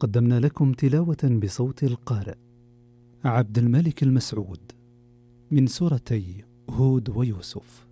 قدمنا لكم تلاوة بصوت القارئ عبد الملك المسعود من سورتي هود ويوسف.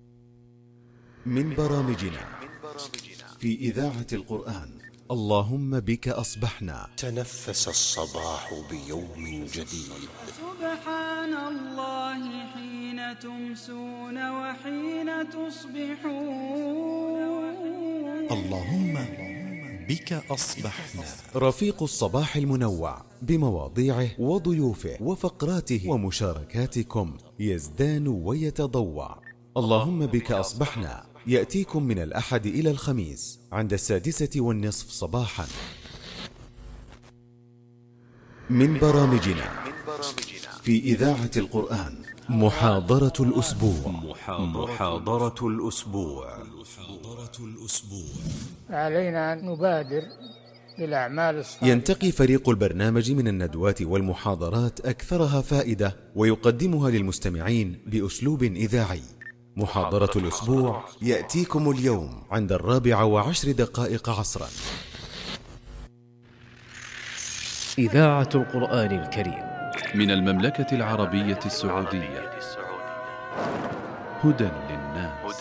من برامجنا في إذاعة القرآن اللهم بك أصبحنا. تنفس الصباح بيوم جديد. سبحان الله حين تمسون وحين تصبحون. اللهم بك أصبحنا. رفيق الصباح المنوع بمواضيعه وضيوفه وفقراته ومشاركاتكم يزدان ويتضوع. اللهم بك أصبحنا يأتيكم من الأحد إلى الخميس عند 6:30 صباحا. من برامجنا في إذاعة القرآن محاضرة الأسبوع. محاضرة الأسبوع. علينا أن نبادر بالأعمال الصالحة. ينتقي فريق البرنامج من الندوات والمحاضرات أكثرها فائدة ويقدمها للمستمعين بأسلوب إذاعي. محاضرة الأسبوع يأتيكم اليوم عند 4:10 عصرا. إذاعة القرآن الكريم من المملكة العربية السعودية. هدى للناس.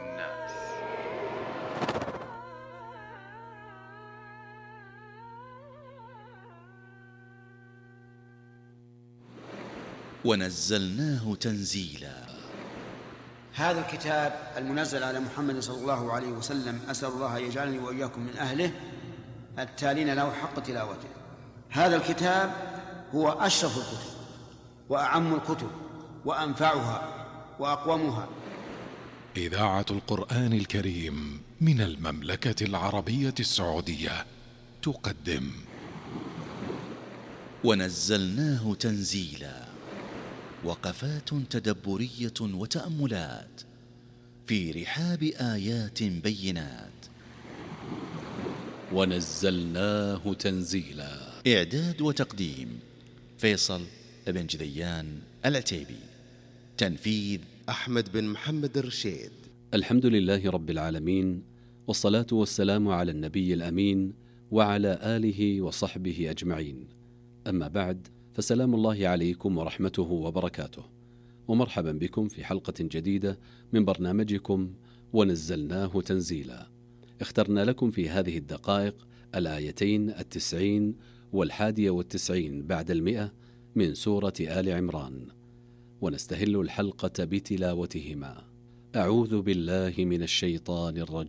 ونزلناه تنزيلا. هذا الكتاب المنزل على محمد صلى الله عليه وسلم أسأل الله أن يجعلني وإياكم من أهله التالين له حق تلاوته. هذا الكتاب هو أشرف الكتب وأعم الكتب وأنفعها وأقومها. إذاعة القرآن الكريم من المملكة العربية السعودية تقدم ونزلناه تنزيلا. وقفات تدبرية وتأملات في رحاب آيات بينات. ونزلناه تنزيلا. إعداد وتقديم فيصل بن جذيان العتيبي. تنفيذ أحمد بن محمد الرشيد. الحمد لله رب العالمين، والصلاة والسلام على النبي الأمين وعلى آله وصحبه أجمعين. أما بعد، فسلام الله عليكم ورحمته وبركاته، ومرحبا بكم في حلقة جديدة من برنامجكم ونزلناه تنزيلا. اخترنا لكم في هذه الدقائق الآيتين 90 و91 بعد 100 من سورة آل عمران، ونستهل الحلقة بتلاوتهما. أعوذ بالله من الشيطان الرجيم.